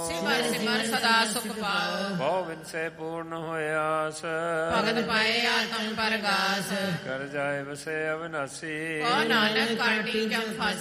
ਸਿਮਰ ਸਿਮਰ ਸਦਾ ਸੁਖ ਪਾਓ। ਬਹੁ ਵਿਨਸੇ ਪੂਰਨ ਹੋਇਆਸ, ਭਗਤ ਪਾਏ ਆਤਮ ਪਰਗਾਸ। ਕਰ ਜਾਏ ਵਸੇ ਅਵਿਨਾਸੀ, ਕੋ ਨਾਨਕ ਕਾਟੀ ਜਮ ਫਾਸੀ।